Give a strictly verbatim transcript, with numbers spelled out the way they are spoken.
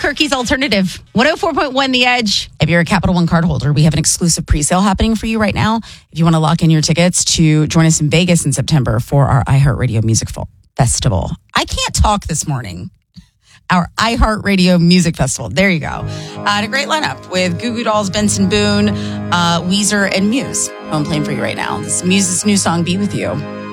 Albuquerque's alternative. one oh four point one The Edge. If you're a Capital One card holder, we have an exclusive pre-sale happening for you right now. If you want to lock in your tickets to join us in Vegas in September for our iHeartRadio Music Festival. I can't talk this morning. Our iHeartRadio Music Festival. There you go. Uh, and a great lineup with Goo Goo Dolls, Benson Boone, uh, Weezer, and Muse. I'm playing for you right now. This is Muse's new song, Be With You.